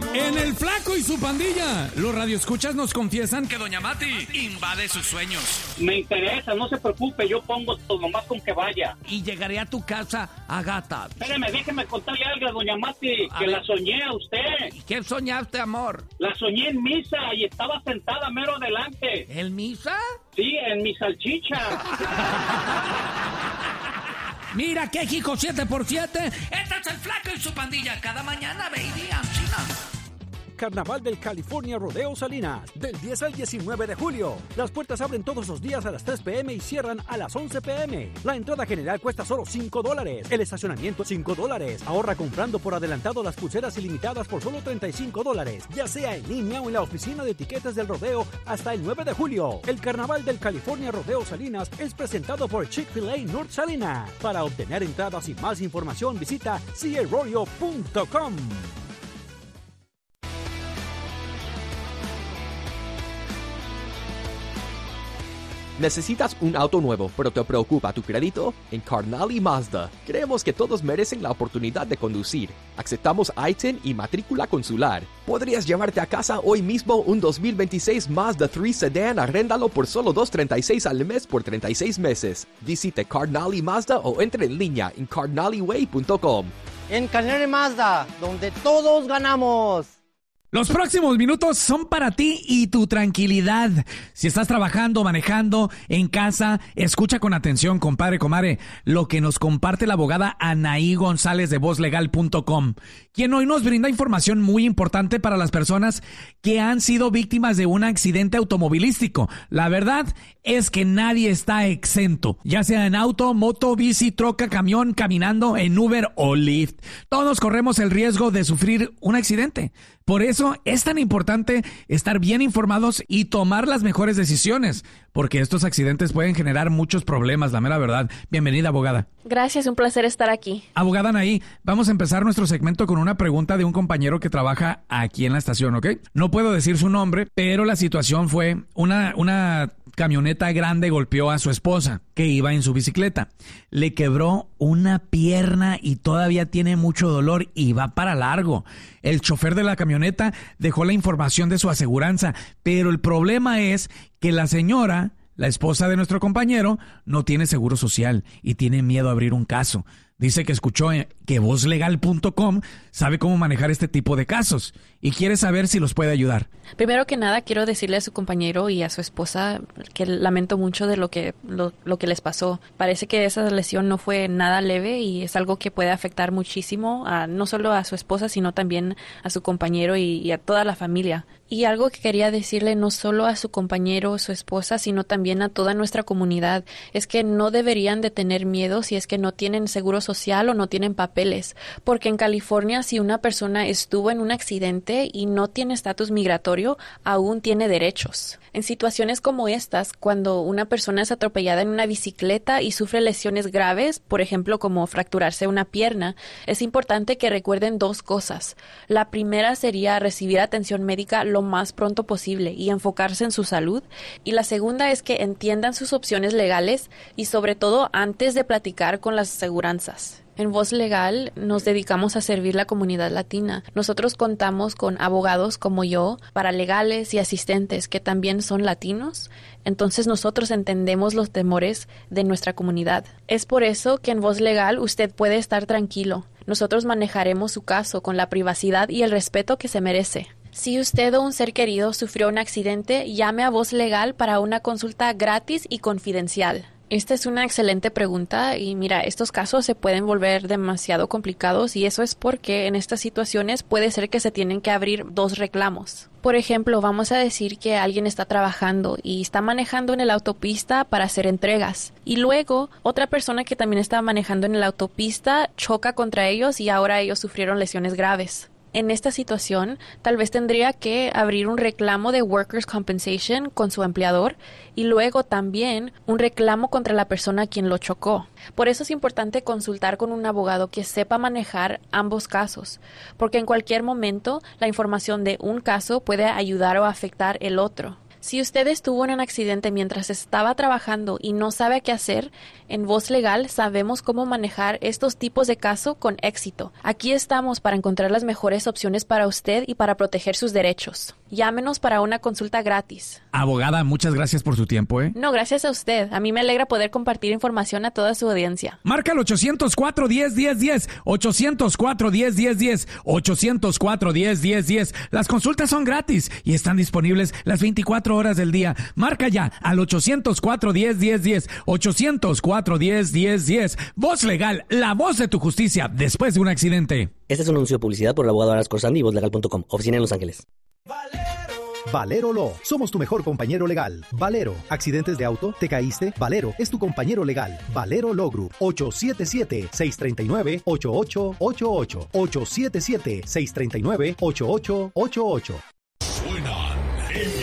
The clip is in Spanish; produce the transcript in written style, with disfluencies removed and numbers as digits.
En El Flaco y su pandilla, los radioescuchas nos confiesan que Doña Mati invade sus sueños. Me interesa, no se preocupe, yo pongo todo, nomás con que vaya. Y llegaré a tu casa a gatas. Espéreme, déjeme contarle algo, Doña Mati, que la soñé a usted. ¿Qué soñaste, amor? La soñé en misa y estaba sentada mero adelante. ¿En misa? Sí, en mi salchicha. Mira qué hijo 7x7. Este es El Flaco y su pandilla. Cada mañana, baby, China. Carnaval del California Rodeo Salinas, del 10 al 19 de julio. Las puertas abren todos los días a las 3 p.m. y cierran a las 11 p.m. La entrada general cuesta solo $5. El estacionamiento $5. Ahorra comprando por adelantado las pulseras ilimitadas por solo $35, ya sea en línea o en la oficina de etiquetas del rodeo hasta el 9 de julio. El Carnaval del California Rodeo Salinas es presentado por Chick-fil-A North Salinas. Para obtener entradas y más información visita carodeo.com. ¿Necesitas un auto nuevo, pero te preocupa tu crédito? En Carnally Mazda, creemos que todos merecen la oportunidad de conducir. Aceptamos ITIN y matrícula consular. Podrías llevarte a casa hoy mismo un 2026 Mazda 3 Sedan, arréndalo por solo $236 al mes por 36 meses. Visite Carnally Mazda o entre en línea en carnallyway.com. En Carnally Mazda, donde todos ganamos. Los próximos minutos son para ti y tu tranquilidad. Si estás trabajando, manejando, en casa, escucha con atención, compadre, comadre, lo que nos comparte la abogada Anaí González de VozLegal.com, quien hoy nos brinda información muy importante para las personas que han sido víctimas de un accidente automovilístico. La verdad es que nadie está exento, ya sea en auto, moto, bici, troca, camión, caminando, en Uber o Lyft. Todos corremos el riesgo de sufrir un accidente. Por eso es tan importante estar bien informados y tomar las mejores decisiones, porque estos accidentes pueden generar muchos problemas, la mera verdad. Bienvenida, abogada. Gracias, un placer estar aquí. Abogada Anaí, vamos a empezar nuestro segmento con una pregunta de un compañero que trabaja aquí en la estación, ¿ok? No puedo decir su nombre, pero la situación fue una camioneta grande golpeó a su esposa, que iba en su bicicleta. Le quebró una pierna y todavía tiene mucho dolor y va para largo. El chofer de la camioneta dejó la información de su aseguranza, pero el problema es que la señora, la esposa de nuestro compañero, no tiene seguro social y tiene miedo a abrir un caso. Dice que escuchó que VozLegal.com sabe cómo manejar este tipo de casos y quiere saber si los puede ayudar. Primero que nada, quiero decirle a su compañero y a su esposa que lamento mucho de lo que les pasó. Parece que esa lesión no fue nada leve y es algo que puede afectar muchísimo no solo a su esposa, sino también a su compañero y a toda la familia. Y algo que quería decirle no solo a su compañero o su esposa, sino también a toda nuestra comunidad, es que no deberían de tener miedo si es que no tienen seguro social o no tienen papeles, porque en California si una persona estuvo en un accidente y no tiene estatus migratorio, aún tiene derechos. En situaciones como estas, cuando una persona es atropellada en una bicicleta y sufre lesiones graves, por ejemplo como fracturarse una pierna, es importante que recuerden dos cosas. La primera sería recibir atención médica lo más pronto posible y enfocarse en su salud. Y la segunda es que entiendan sus opciones legales y sobre todo antes de platicar con las aseguranzas. En Voz Legal nos dedicamos a servir la comunidad latina. Nosotros contamos con abogados como yo, paralegales y asistentes que también son latinos. Entonces nosotros entendemos los temores de nuestra comunidad. Es por eso que en Voz Legal usted puede estar tranquilo. Nosotros manejaremos su caso con la privacidad y el respeto que se merece. Si usted o un ser querido sufrió un accidente, llame a Voz Legal para una consulta gratis y confidencial. Esta es una excelente pregunta y mira, estos casos se pueden volver demasiado complicados y eso es porque en estas situaciones puede ser que se tienen que abrir dos reclamos. Por ejemplo, vamos a decir que alguien está trabajando y está manejando en la autopista para hacer entregas y luego otra persona que también está manejando en la autopista choca contra ellos y ahora ellos sufrieron lesiones graves. En esta situación, tal vez tendría que abrir un reclamo de Workers' Compensation con su empleador y luego también un reclamo contra la persona a quien lo chocó. Por eso es importante consultar con un abogado que sepa manejar ambos casos, porque en cualquier momento la información de un caso puede ayudar o afectar el otro. Si usted estuvo en un accidente mientras estaba trabajando y no sabe qué hacer, en Voz Legal sabemos cómo manejar estos tipos de caso con éxito. Aquí estamos para encontrar las mejores opciones para usted y para proteger sus derechos. Llámenos para una consulta gratis. Abogada, muchas gracias por su tiempo, ¿eh? No, gracias a usted. A mí me alegra poder compartir información a toda su audiencia. Marca al 804-10-10-10. 804-10-10-10. 804-10-10-10. Las consultas son gratis y están disponibles las 24 horas del día. Marca ya al 804-10-10-10. 804-10-10-10. Voz Legal, la voz de tu justicia después de un accidente. Este es un anuncio de publicidad por el abogado Aras Corsandi y vozlegal.com. Oficina en Los Ángeles. Valero Law, somos tu mejor compañero legal. Valero, accidentes de auto, te caíste, Valero es tu compañero legal. Valero Law Group, 877-639-8888. 877-639-8888.